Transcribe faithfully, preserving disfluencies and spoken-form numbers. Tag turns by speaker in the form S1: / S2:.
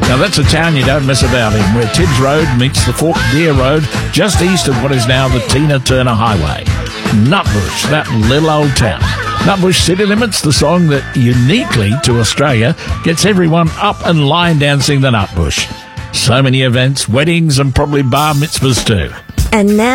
S1: Now that's a town you don't mess about in, where Tibbs Road meets the Forked Deer Road, just east of what is now the Tina Turner Highway. Nutbush, that little old town. Nutbush City Limits, the song that uniquely to Australia gets everyone up and line dancing the Nutbush. So many events, weddings and probably bar mitzvahs too.
S2: And now